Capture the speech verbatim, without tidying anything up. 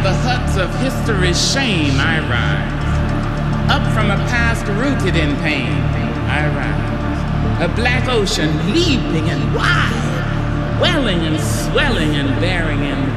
the huts of history's shame I rise. Up from a past rooted in pain I rise. A black ocean leaping and wide, welling and swelling and bearing in